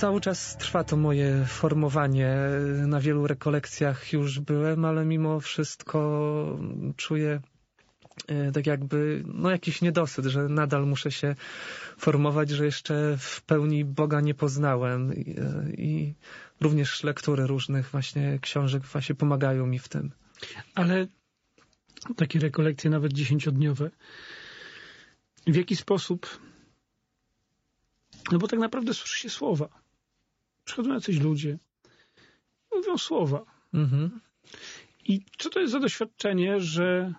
cały czas trwa to moje formowanie. Na wielu rekolekcjach już byłem, ale mimo wszystko czuję tak jakby jakiś niedosyt, że nadal muszę się formować, że jeszcze w pełni Boga nie poznałem i również lektury różnych właśnie książek właśnie pomagają mi w tym. Ale takie rekolekcje nawet 10-dniowe, w jaki sposób, no bo tak naprawdę słyszy się słowa. Przychodzą jacyś ludzie, mówią słowa. Mhm. I co to jest za doświadczenie, że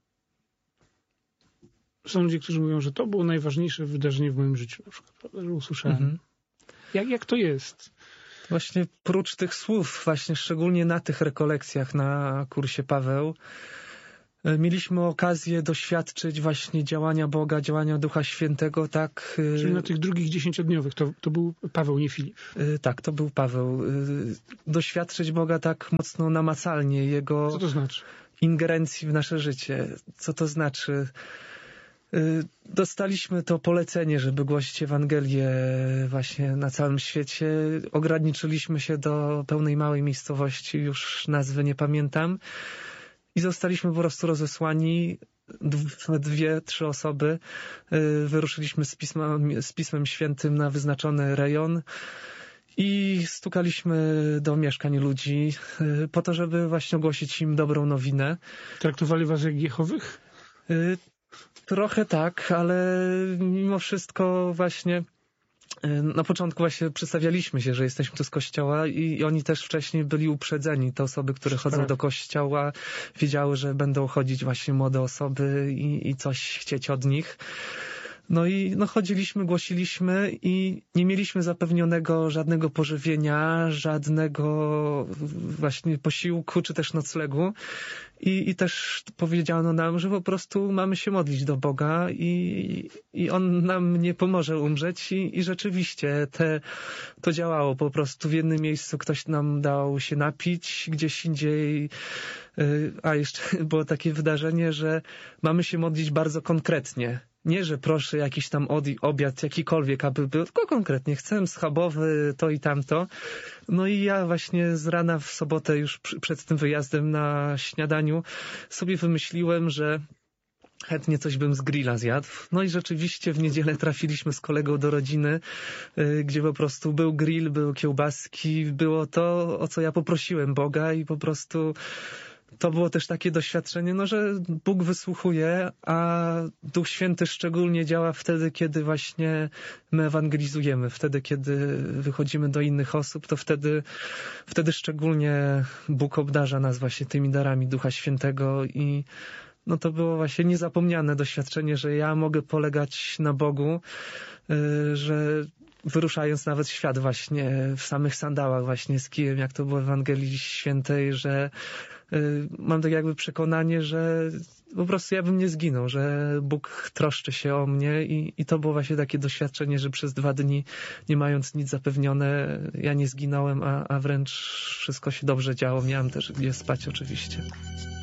są ludzie, którzy mówią, że to było najważniejsze wydarzenie w moim życiu, na przykład, prawda, że usłyszałem. Mhm. Jak to jest? Właśnie prócz tych słów, właśnie szczególnie na tych rekolekcjach na kursie Paweł, mieliśmy okazję doświadczyć właśnie działania Boga, działania Ducha Świętego, tak... Czyli na tych drugich 10-dniowych to był Paweł, nie Filip. Tak, to był Paweł. Doświadczyć Boga tak mocno namacalnie, Jego Co to znaczy? ingerencji w nasze życie. Co to znaczy? Dostaliśmy to polecenie, żeby głosić Ewangelię właśnie na całym świecie. Ograniczyliśmy się do pełnej małej miejscowości, już nazwy nie pamiętam. I zostaliśmy po prostu rozesłani, 2-3 osoby. Wyruszyliśmy z Pismem Świętym na wyznaczony rejon i stukaliśmy do mieszkań ludzi po to, żeby właśnie ogłosić im dobrą nowinę. Traktowali was jak Jehowych? Trochę tak, ale mimo wszystko właśnie na początku właśnie przedstawialiśmy się, że jesteśmy tu z kościoła i oni też wcześniej byli uprzedzeni. Te osoby, które chodzą do kościoła, wiedziały, że będą chodzić właśnie młode osoby i coś chcieć od nich. No i chodziliśmy, głosiliśmy i nie mieliśmy zapewnionego żadnego pożywienia, żadnego właśnie posiłku, czy też noclegu. I też powiedziano nam, że po prostu mamy się modlić do Boga i On nam nie pomoże umrzeć. I rzeczywiście to działało po prostu. W jednym miejscu ktoś nam dał się napić, gdzieś indziej. A jeszcze było takie wydarzenie, że mamy się modlić bardzo konkretnie. Nie, że proszę jakiś tam obiad jakikolwiek, aby był, tylko konkretnie chcę schabowy, to i tamto. No i ja właśnie z rana w sobotę już przed tym wyjazdem na śniadaniu sobie wymyśliłem, że chętnie coś bym z grilla zjadł. No i rzeczywiście w niedzielę trafiliśmy z kolegą do rodziny, gdzie po prostu był grill, były kiełbaski, było to, o co ja poprosiłem Boga i po prostu to było też takie doświadczenie, że Bóg wysłuchuje, a Duch Święty szczególnie działa wtedy, kiedy właśnie my ewangelizujemy, wtedy, kiedy wychodzimy do innych osób, to wtedy szczególnie Bóg obdarza nas właśnie tymi darami Ducha Świętego i to było właśnie niezapomniane doświadczenie, że ja mogę polegać na Bogu, że wyruszając nawet w świat właśnie w samych sandałach właśnie z kijem, jak to było w Ewangelii Świętej, że mam tak jakby przekonanie, że po prostu ja bym nie zginął, że Bóg troszczy się o mnie i to było właśnie takie doświadczenie, że przez 2 dni, nie mając nic zapewnione, ja nie zginąłem, a wręcz wszystko się dobrze działo. Miałem też gdzie spać oczywiście.